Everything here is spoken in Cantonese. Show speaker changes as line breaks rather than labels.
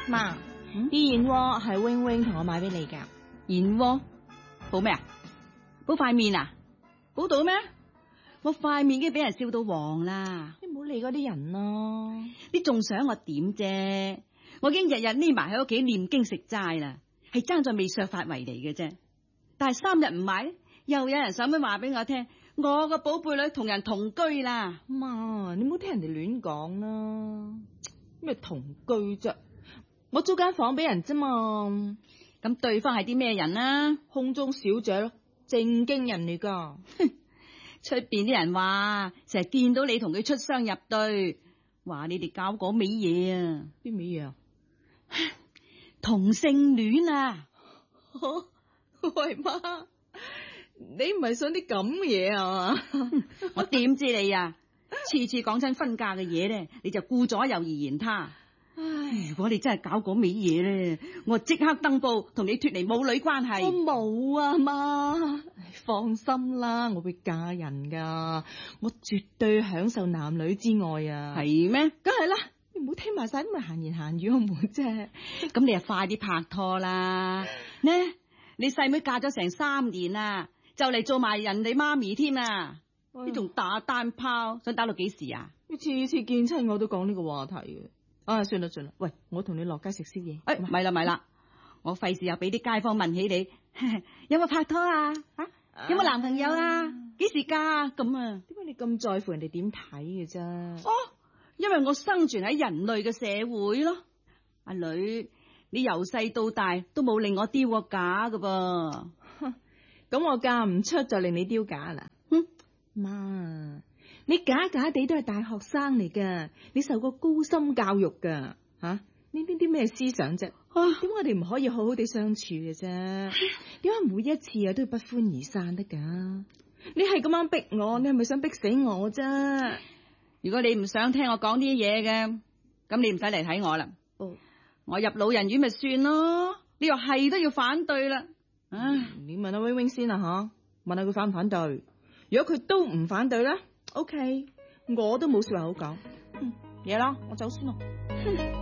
媽，啲燕窩係 wing wing 同我買俾你噶。
燕窩補咩啊？補塊面啊？補到咩？我塊面已經俾人燒到黃啦！
你唔好理嗰啲人咯。
你仲想我點啫？我已經日日匿埋喺屋企念經食齋啦，係爭在未削髮為尼嘅啫。但係3日唔買，又有人手尾話俾我聽，我個寶貝女同人同居啦。
媽，你唔好聽人哋亂講啦。咩同居啫？我租間房俾人啫嘛。
咁對方係啲咩人啊？
空中小姐咯，正經人嚟噶。
出邊啲人話成日見到你同佢出雙入對，話你哋搞嗰味嘢啊？
邊味嘢啊？
同性戀啊！
喂媽，你唔係想啲咁嘢啊嘛？
我點知你啊？次次講親婚嫁嘅嘢咧，你就顧左右而言他。如果你真係搞嗰味嘢咧，我即刻登報同你脫離母女關係。
我冇啊媽，放心啦，我會嫁人噶，我絕對享受男女之愛啊。
係咩？
梗係啦，你唔好聽埋晒啲咪閒言閒語好唔好啫？
咁你就快啲拍拖啦！呢，你細妹嫁咗成3年啦，就嚟做埋人哋媽咪添啊！你仲打單拋，想打到幾時啊？
你次次見親我都講呢個話題嘅。算啦，喂，我同你落街食宵夜。
咪啦，我費事又俾啲街坊問起你有冇拍拖啊？有冇男朋友啊？幾時嫁啊？咁啊？
點解你咁在乎人哋點睇嘅啫？
因為我生存喺人類嘅社會咯。阿女，你由細到大都冇令我丟過架噶噃。
咁我嫁唔出就令你丟架啦。媽，你假假地都係大學生嚟噶，你受過高深教育噶吓？呢啲咩思想啫？點解我哋唔可以好好地相處嘅啫？點解每一次都要不歡而散得噶？你係咁樣逼我，你係咪想逼死我啫？
如果你唔想聽我講啲嘢嘅，咁你唔使嚟睇我啦。我入老人院咪算咯，你又係都要反對啦。
你問阿 wing wing 先啦吓，問下佢反唔反對？如果佢都唔反對咧 ，OK， 我都冇說話好講。嘢啦，我走先咯。